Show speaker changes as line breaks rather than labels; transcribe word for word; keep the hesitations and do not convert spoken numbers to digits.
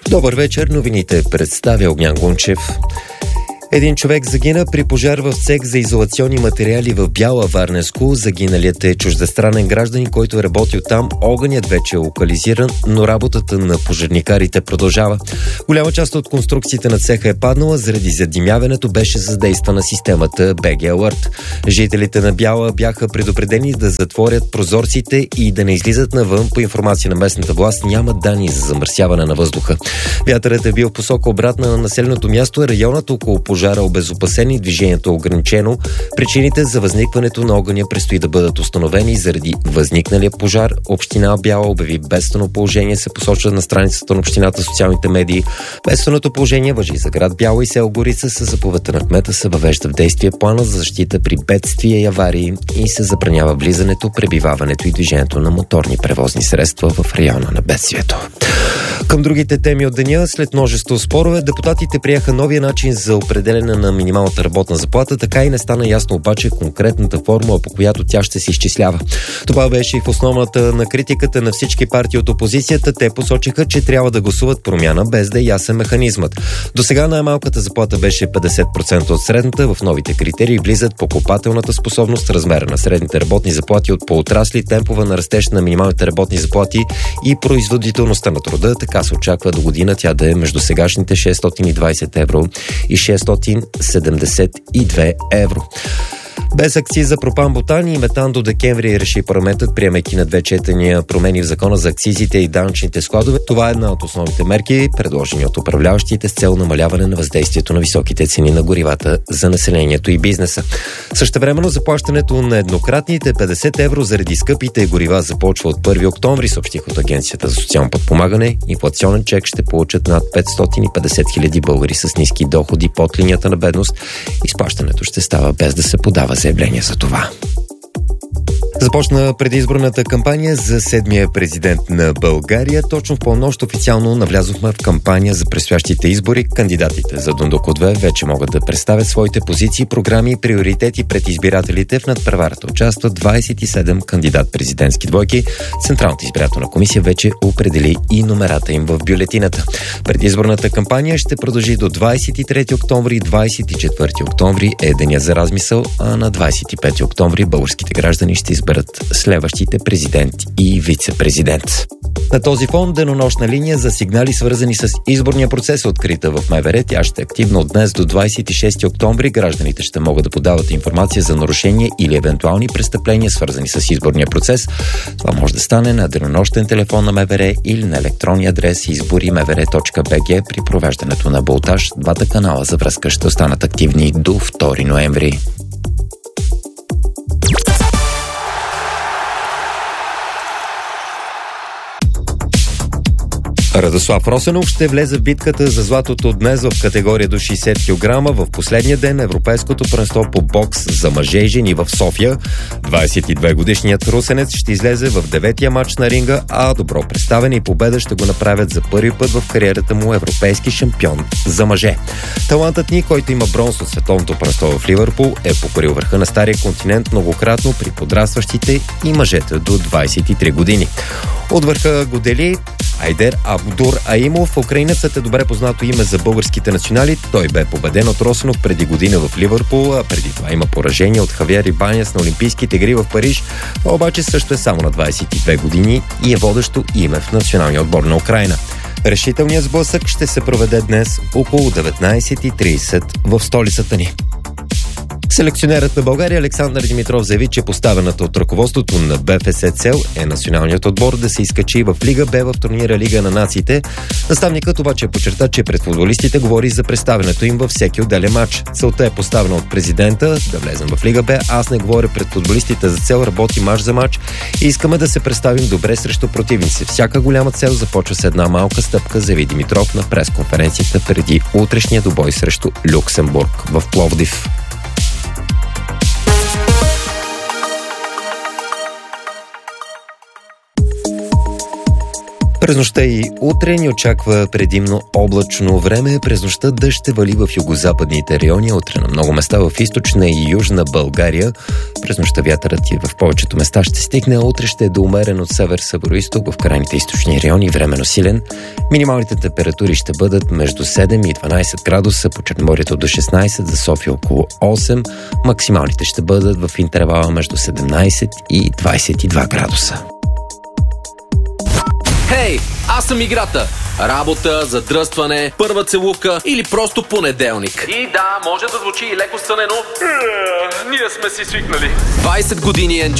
Добър вечер, новините представя Огнян Гунчев. Един човек загина при пожар в цех за изолационни материали в Бяла, Варненско. Загиналият е чуждестранен гражданин, който е работил там. Огънят вече е локализиран, но работата на пожарникарите продължава. Голяма част от конструкциите на цеха е паднала, заради задимяването беше задействана системата би джи Alert. Жителите на Бяла бяха предупредени да затворят прозорците и да не излизат навън. По информация на местната власт няма данни за замърсяване на въздуха. Вятърът е бил в посока обратна на населеното място. Районът около пожара обезопасен и движението е ограничено. Причините за възникването на огъня предстои да бъдат установени. Заради възникналия пожар община Бяла обяви бедствено положение, се посочва на страницата на общината в социалните медии. Бедственото положение важи за град Бяла и село Горица. Със заповедта на кмета се въвежда в действие плана за защита при бедствия и аварии и се забранява влизането, пребиваването и движението на моторни превозни средства в района на бедствието. Към другите теми от деня, след множество спорове, депутатите приеха новия начин за определене на минималната работна заплата, така и не стана ясно обаче конкретната формула, по която тя ще се изчислява. Това беше и в основата на критиката на всички партии от опозицията. Те посочиха, че трябва да гласуват промяна, без да е ясен механизмът. До сега най-малката заплата беше петдесет процента от средната. В новите критерии влизат покупателната способност, размера на средните работни заплати от поотрасли, темпове на растеж на минималните работни заплати и производителността на труда. Така се очаква до година тя да е между сегашните шестстотин и двадесет евро и шестстотин седемдесет и две евро. Без акциз за пропан-бутан и метан до декември реши парламентът, приемайки на две четения промени в закона за акцизите и данъчните складове. Това е една от основните мерки, предложени от управляващите с цел намаляване на въздействието на високите цени на горивата за населението и бизнеса. Същевременно заплащането на еднократните петдесет евро заради скъпите горива започва от първи октомври, съобщих от Агенцията за социално подпомагане. Инфлационен чек ще получат над петстотин и петдесет хиляди българи с ниски доходи под линията на бедност. Изплащането ще става без да се подава заявление за това. Започна предизборната кампания за седмия президент на България. Точно в полунощ официално навлязохме в кампания за предстоящите избори. Кандидатите за Дондуко две вече могат да представят своите позиции, програми и приоритети пред избирателите. В надпреварата участват двадесет и седем кандидат-президентски двойки. Централната избирателна комисия вече определи и номерата им в бюлетината. Предизборната кампания ще продължи до двадесет и трети октомври. двадесет и четвърти октомври е деня за размисъл, а на двадесет и пети октомври българските граждани ще изберат следващите президент и вице-президент. На този фон денонощна линия за сигнали, свързани с изборния процес, е открита в МВР. Тя ще е активна от днес до двадесет и шести октомври. Гражданите ще могат да подават информация за нарушения или евентуални престъпления, свързани с изборния процес. Това може да стане на денонощен телефон на МВР или на електронния адрес избори мвр точка бг. При провеждането на балотаж двата канала за връзка ще останат активни до втори ноември. Радослав Росенов ще влезе в битката за златото днес в категория до шейсет килограма в последния ден на Европейското първенство по бокс за мъже и жени в София. двадесет и две годишният русенец ще излезе в деветия матч на ринга, а добро представяне и победа ще го направят за първи път в кариерата му европейски шампион за мъже. Талантът ни, който има бронз от световното първенство в Ливърпул, е покорил върха на стария континент многократно при подрастващите и мъжете до двадесет и три години. От върха го дели Айдер Абдур Аимов. Украинецът е добре познато име за българските национали. Той бе победен от Росенов преди година в Ливърпул, а преди това има поражение от Хавиер Ибанес на Олимпийските игри в Париж. Това обаче също е само на двадесет и две години и е водещо име в националния отбор на Украйна. Решителният сблъсък ще се проведе днес около деветнадесет и тридесет в столицата ни. Селекционерът на България Александър Димитров заяви, че поставената от ръководството на БФС цел е националният отбор да се изкачи в Лига Б в турнира Лига на нациите. Наставникът обаче подчерта, че пред футболистите говори за представянето им във всеки отделен матч. Целта е поставена от президента да влезем в Лига Б. Аз не говоря пред футболистите за цел, работи мач за мач и искаме да се представим добре срещу противници. Всяка голяма цел започва с една малка стъпка, заяви Димитров на пресконференцията преди утрешния двубой срещу Люксембург в Пловдив. През нощта и утре ни очаква предимно облачно време. През нощта дъжд ще вали в югозападните райони, утре на много места в източна и южна България. През нощта вятърът и в повечето места ще стигне, а утре ще е до умерен от север-североизток в крайните източни райони, временно силен. Минималните температури ще бъдат между седем и дванайсет градуса, по Черноморието до шестнайсет, за София около осем. Максималните ще бъдат в интервала между седемнайсет и двайсет и два градуса.
Хей, аз съм играта. Работа, задръстване, първа целувка или просто понеделник.
И да, може да звучи и леко сънено. Ние сме си свикнали.
двайсет години